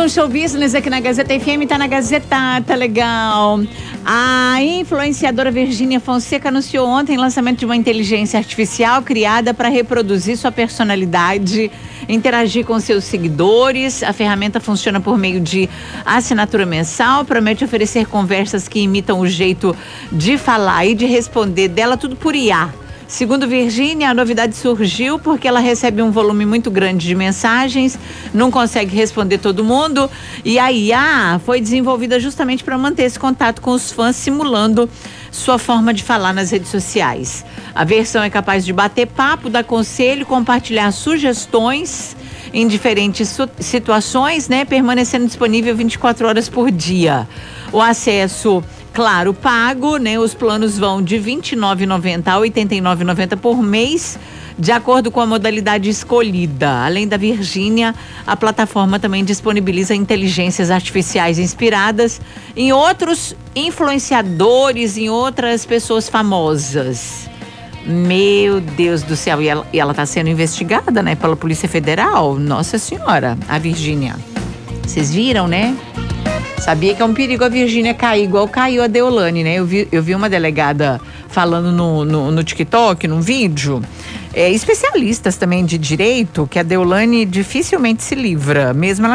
um show business aqui na Gazeta FM, tá na Gazeta, tá legal. A influenciadora Virgínia Fonseca anunciou ontem o lançamento de uma inteligência artificial criada para reproduzir sua personalidade, interagir com seus seguidores. A ferramenta funciona por meio de assinatura mensal, promete oferecer conversas que imitam o jeito de falar e de responder dela, tudo por IA. Segundo Virgínia, a novidade surgiu porque ela recebe um volume muito grande de mensagens, não consegue responder todo mundo, e a IA foi desenvolvida justamente para manter esse contato com os fãs, simulando sua forma de falar nas redes sociais. A versão é capaz de bater papo, dar conselho, compartilhar sugestões em diferentes situações, né? Permanecendo disponível 24 horas por dia. O acesso, claro, pago, né? Os planos vão de R$ 29,90 a R$ 89,90 por mês, de acordo com a modalidade escolhida. Além da Virgínia, a plataforma também disponibiliza inteligências artificiais inspiradas em outros influenciadores, em outras pessoas famosas. Meu Deus do céu, e ela está sendo investigada, né, pela Polícia Federal. Nossa Senhora, a Virgínia. Vocês viram, né? Sabia que é um perigo a Virgínia cair igual caiu a Deolane, né? Eu vi uma delegada falando no TikTok, num vídeo, especialistas também de direito, que a Deolane dificilmente se livra, mesmo ela